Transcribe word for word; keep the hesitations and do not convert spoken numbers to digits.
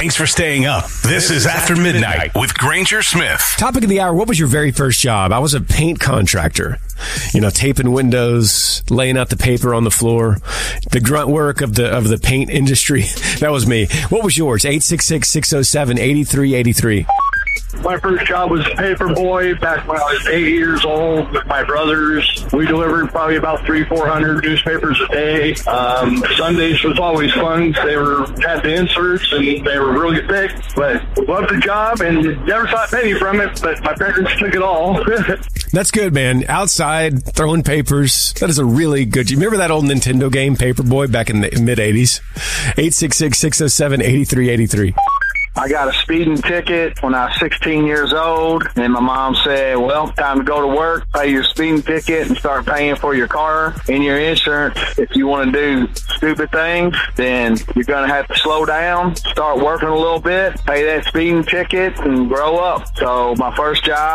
Thanks for staying up. This is After Midnight with Granger Smith. Topic of the hour, what was your very first job? I was a paint contractor. You know, taping windows, laying out the paper on the floor, the grunt work of the of the paint industry. That was me. What was yours? eight six six, six oh seven, eight three eight three. My first job was paper boy back when I was eight years old with my brothers. We delivered probably about three, four hundred newspapers a day. Um, Sundays was always fun. They were had the inserts and they were really thick, but loved the job and never thought penny from it. But my parents took it all. That's good, man. Outside throwing papers. That is a really good. You remember that old Nintendo game, Paperboy, back in the mid eighties? eight six six, six oh seven, eight three eight three. I got a speeding ticket when I was sixteen years old, and my mom said, well, time to go to work, pay your speeding ticket, and start paying for your car and your insurance. If you want to do stupid things, then you're going to have to slow down, start working a little bit, pay that speeding ticket, and grow up. So my first job